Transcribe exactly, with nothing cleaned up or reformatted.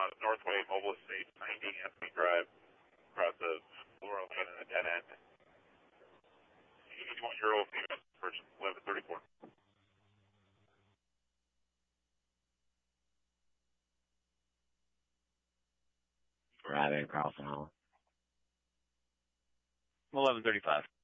uh, Northway Mobile Estate, ninety Anthony Drive, across the Laurel Lane and a dead end. eighty-one-year-old female person, eleven thirty-four. Right in Carlson Hall. eleven thirty-five.